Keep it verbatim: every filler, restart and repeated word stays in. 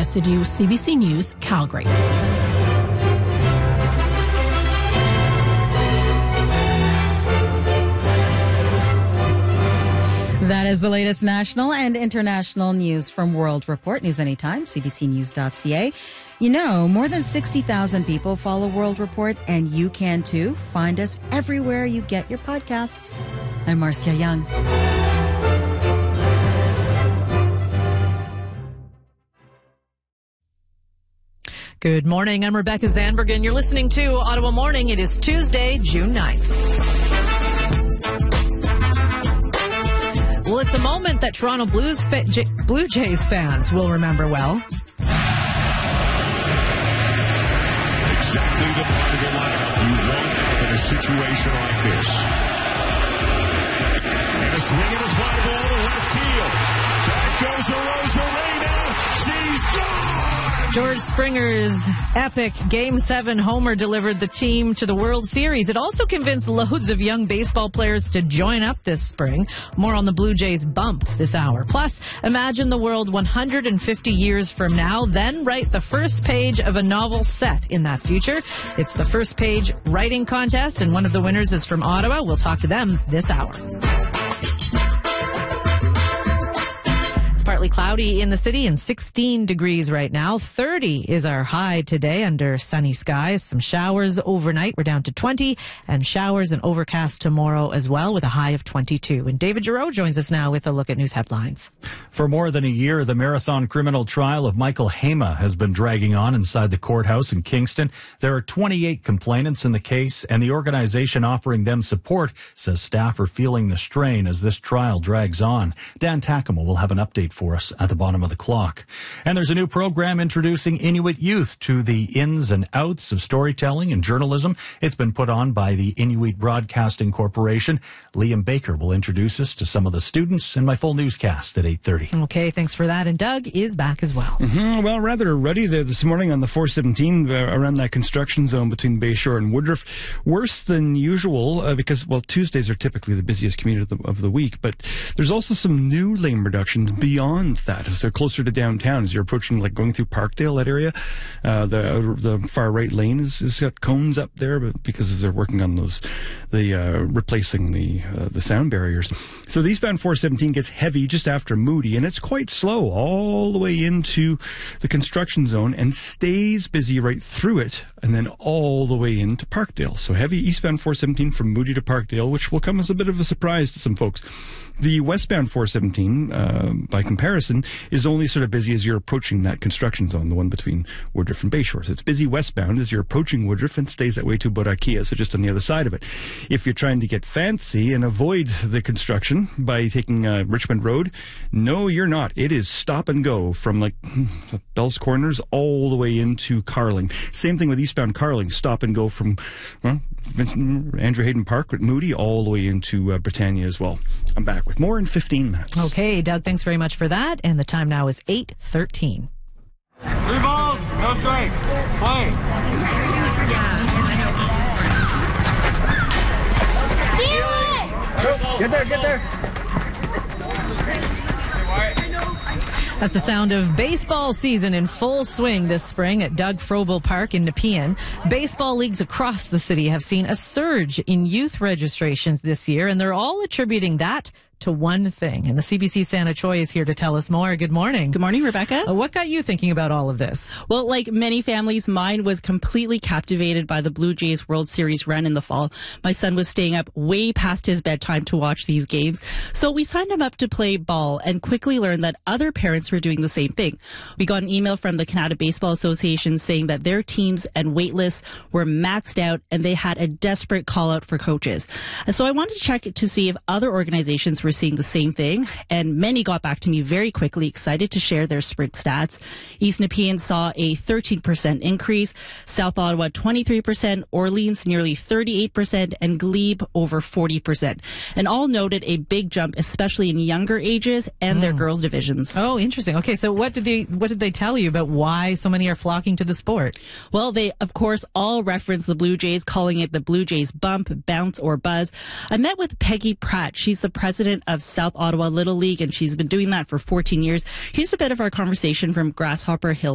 Sidhu, C B C News, Calgary. That is the latest national and international news from World Report. News anytime, c b c news dot c a. You know, more than sixty thousand people follow World Report, and you can too. Find us everywhere you get your podcasts. I'm Marcia Young. Good morning. I'm Rebecca Zandbergen. You're listening to Ottawa Morning. It is Tuesday, June ninth. Well, it's a moment that Toronto Blues fa- J- Blue Jays fans will remember well. Exactly the part of the lineup you want out in a situation like this. And a swing and a fly ball to left field. Back goes Arozarena. She's gone! George Springer's epic Game seven homer delivered the team to the World Series. It also convinced loads of young baseball players to join up this spring. More on the Blue Jays bump this hour. Plus, imagine the world one hundred fifty years from now, then write the first page of a novel set in that future. It's the first page writing contest, and one of the winners is from Ottawa. We'll talk to them this hour. Partly cloudy in the city and sixteen degrees right now. thirty is our high today under sunny skies. Some showers overnight. We're down to twenty, and showers and overcast tomorrow as well with a high of twenty-two. And David Giroux joins us now with a look at news headlines. For more than a year, the marathon criminal trial of Michael Hema has been dragging on inside the courthouse in Kingston. There are twenty-eight complainants in the case, and the organization offering them support says staff are feeling the strain as this trial drags on. Dan Takema will have an update for us at the bottom of the clock. And there's a new program introducing Inuit youth to the ins and outs of storytelling and journalism. It's been put on by the Inuit Broadcasting Corporation. Liam Baker will introduce us to some of the students in my full newscast at eight thirty. Okay, thanks for that. And Doug is back as well. Mm-hmm. Well, rather ruddy there this morning on the four seventeen uh, around that construction zone between Bayshore and Woodruff. Worse than usual uh, because, well, Tuesdays are typically the busiest commute of the, of the week, but there's also some new lane reductions beyond that as they're closer to downtown. As you're approaching, like going through Parkdale, that area, uh, the the far right lane is, is got cones up there, but because they're working on those, the uh, replacing the uh, the sound barriers. So the eastbound four seventeen gets heavy just after Moody, and it's quite slow all the way into the construction zone and stays busy right through it, and then all the way into Parkdale. So heavy eastbound four seventeen from Moody to Parkdale, which will come as a bit of a surprise to some folks. The westbound four seventeen, uh, by comparison, is only sort of busy as you're approaching that construction zone, the one between Woodruff and Bayshore. So it's busy westbound as you're approaching Woodruff and stays that way to Borakia, so just on the other side of it. If you're trying to get fancy and avoid the construction by taking uh, Richmond Road, no, you're not. It is stop and go from like Bell's Corners all the way into Carling. Same thing with eastbound Carling, stop and go from well, Vincent, Andrew Hayden Park with Moody all the way into uh, Britannia as well. I'm back with more in fifteen minutes. Okay, Doug, thanks very much for that. And the time now is eight thirteen. Three balls, no strikes. Play. Get there, get there. That's the sound of baseball season in full swing this spring at Doug Frobel Park in Nepean. Baseball leagues across the city have seen a surge in youth registrations this year, and they're all attributing that to one thing. And the C B C Santa Choi is here to tell us more. Good morning. Good morning, Rebecca. Uh, what got you thinking about all of this? Well, like many families, mine was completely captivated by the Blue Jays World Series run in the fall. My son was staying up way past his bedtime to watch these games. So we signed him up to play ball and quickly learned that other parents were doing the same thing. We got an email from the Canada Baseball Association saying that their teams and wait lists were maxed out and they had a desperate call out for coaches. And so I wanted to check to see if other organizations were seeing the same thing, and many got back to me very quickly, excited to share their sprint stats. East Nepean saw a thirteen percent increase, South Ottawa twenty-three percent, Orleans nearly thirty-eight percent, and Glebe over forty percent. And all noted a big jump, especially in younger ages and mm. their girls divisions. Oh, interesting. Okay, so what did they what did they tell you about why so many are flocking to the sport? Well, they, of course, all reference the Blue Jays, calling it the Blue Jays bump, bounce, or buzz. I met with Peggy Pratt. She's the president of South Ottawa Little League, and she's been doing that for fourteen years. Here's a bit of our conversation from Grasshopper Hill